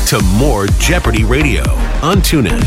to more Jeopardy Radio on TuneIn.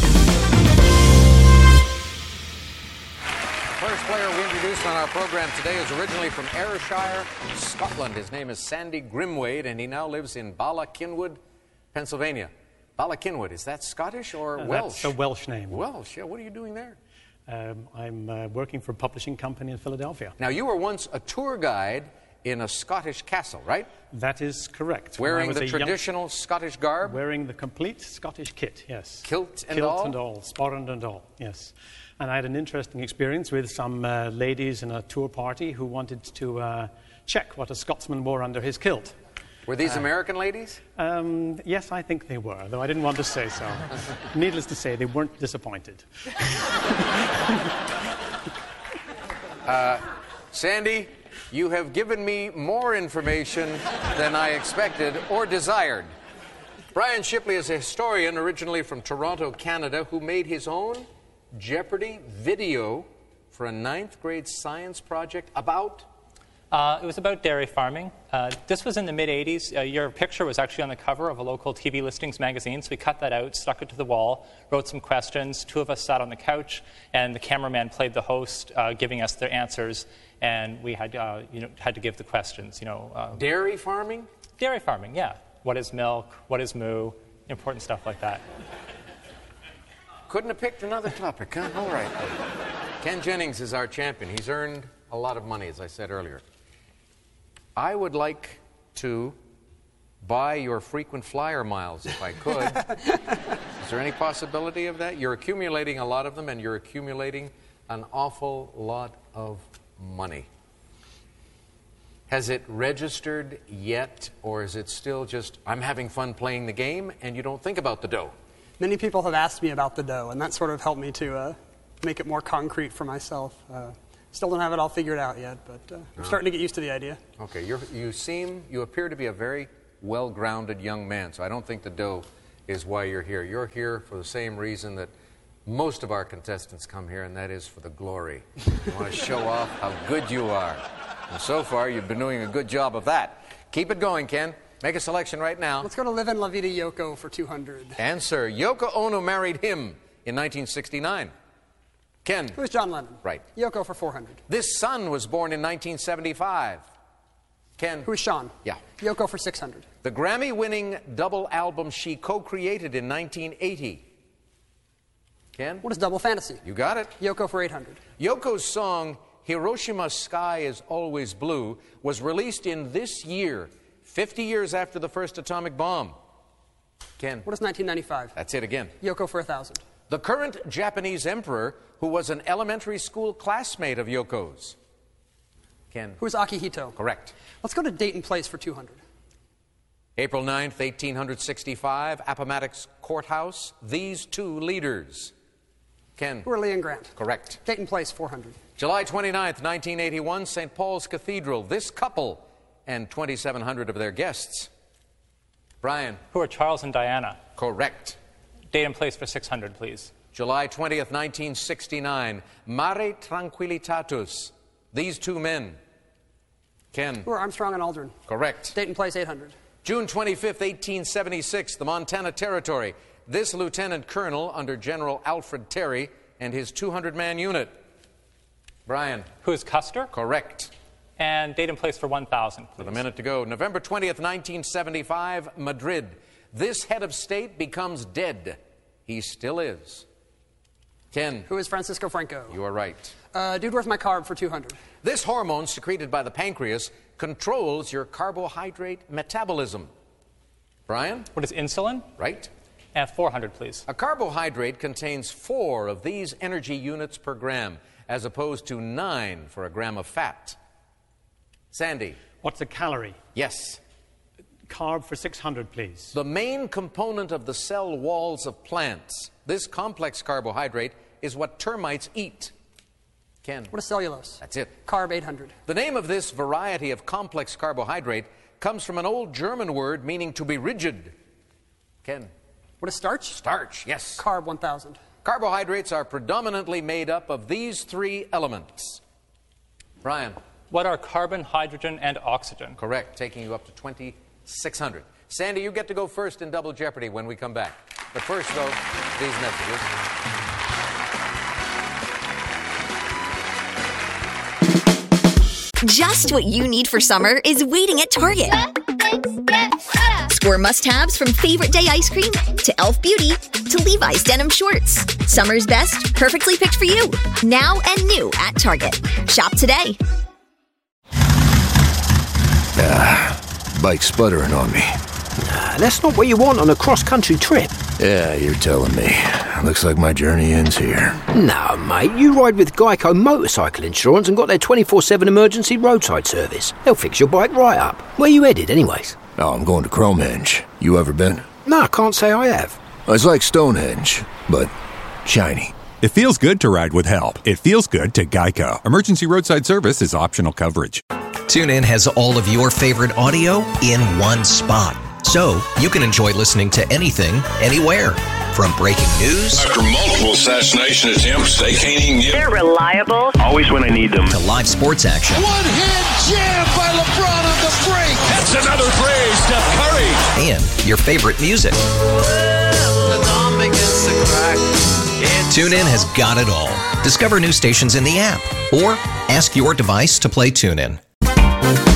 First player we introduced on our program today is originally from Ayrshire, Scotland. His name is Sandy Grimwade, and he now lives in Ballackinwood, Pennsylvania. Ballackinwood, is that Scottish or Welsh? That's a Welsh name. Welsh, yeah. What are you doing there? I'm working for a publishing company in Philadelphia. Now, you were once a tour guide in a Scottish castle, right? That is correct. Wearing the traditional Scottish garb? Wearing the complete Scottish kit, yes. Kilt and all? Kilt and all, sporran and all, yes. And I had an interesting experience with some ladies in a tour party who wanted to check what a Scotsman wore under his kilt. Were these American ladies? Yes, I think they were, though I didn't want to say so. Needless to say, they weren't disappointed. Sandy, you have given me more information than I expected or desired. Brian Shipley is a historian originally from Toronto, Canada, who made his own Jeopardy video for a 9th grade science project about... It was about dairy farming. This was in the mid-'80s. Your picture was actually on the cover of a local TV listings magazine, so we cut that out, stuck it to the wall, wrote some questions. 2 of us sat on the couch, and the cameraman played the host, giving us their answers, and we had, had to give the questions. Dairy farming? Dairy farming, yeah. What is milk? What is moo? Important stuff like that. Couldn't have picked another topic, huh? All right. Ken Jennings is our champion. He's earned a lot of money, as I said earlier. I would like to buy your frequent flyer miles if I could. Is there any possibility of that? You're accumulating a lot of them, and you're accumulating an awful lot of money. Has it registered yet, or is it still just, I'm having fun playing the game, and you don't think about the dough? Many people have asked me about the dough, and that sort of helped me to make it more concrete for myself. Still don't have it all figured out yet, but I'm starting to get used to the idea. Okay, you appear to be a very well-grounded young man, so I don't think the dough is why you're here. You're here for the same reason that most of our contestants come here, and that is for the glory. You want to show off how good you are. And so far, you've been doing a good job of that. Keep it going, Ken. Make a selection right now. Let's go to Live in La Vida Yoko for 200. Answer. Yoko Ono married him in 1969. Ken. Who's John Lennon? Right. Yoko for 400. This son was born in 1975. Ken. Who's Sean? Yeah. Yoko for 600. The Grammy-winning double album she co-created in 1980. Ken. What is Double Fantasy? You got it. Yoko for 800. Yoko's song, Hiroshima's Sky is Always Blue, was released in this year, 50 years after the first atomic bomb. Ken. What is 1995? That's it again. Yoko for 1,000. The current Japanese emperor who was an elementary school classmate of Yoko's. Ken. Who is Akihito? Correct. Let's go to date and place for 200. April 9th, 1865, Appomattox Courthouse. These 2 leaders. Ken. Who are Lee and Grant? Correct. Date and place 400. July 29th, 1981, St. Paul's Cathedral. This couple and 2,700 of their guests. Brian. Who are Charles and Diana? Correct. Date and place for 600, please. July 20th, 1969, Mare Tranquillitatis. These 2 men. Ken. Who are Armstrong and Aldrin? Correct. Date and place 800. June 25th, 1876, the Montana Territory. This lieutenant colonel under General Alfred Terry and his 200-man unit. Brian. Who is Custer? Correct. And date and place for 1,000, please. With a minute to go. November 20th, 1975, Madrid. This head of state becomes dead. He still is. Ken. Who is Francisco Franco? You are right. Dude, where's my carb for 200? This hormone secreted by the pancreas controls your carbohydrate metabolism. Brian? What is insulin? Right. And 400, please. A carbohydrate contains 4 of these energy units per gram, as opposed to 9 for a gram of fat. Sandy. What's a calorie? Yes. Carb for 600, please. The main component of the cell walls of plants. This complex carbohydrate is what termites eat. Ken. What is cellulose? That's it. Carb 800. The name of this variety of complex carbohydrate comes from an old German word meaning to be rigid. Ken. What is starch? Starch, yes. Carb 1,000. Carbohydrates are predominantly made up of these 3 elements. Brian. What are carbon, hydrogen, and oxygen? Correct, taking you up to 2,600. Sandy, you get to go first in Double Jeopardy when we come back. But first, though, these messages. Just what you need for summer is waiting at Target. Score must-haves from Favorite Day ice cream to Elf Beauty to Levi's denim shorts. Summer's best, perfectly picked for you. Now and new at Target. Shop today. Bike's sputtering on me. That's not what you want on a cross-country trip. Yeah, you're telling me. Looks like my journey ends here. No, mate, you ride with Geico Motorcycle Insurance and got their 24/7 emergency roadside service. They'll fix your bike right up. Where you headed, anyways? Oh, I'm going to Cromehenge. You ever been? No, I can't say I have. It's like Stonehenge, but shiny. It feels good to ride with help. It feels good to Geico. Emergency roadside service is optional coverage. TuneIn has all of your favorite audio in one spot, so you can enjoy listening to anything, anywhere. From breaking news after multiple assassination attempts, they can't even get. They're reliable. Always when I need them. To live sports action. One-hand jam by LeBron on the break. That's another phrase, Steph Curry. And your favorite music. TuneIn has got it all. Discover new stations in the app or ask your device to play TuneIn.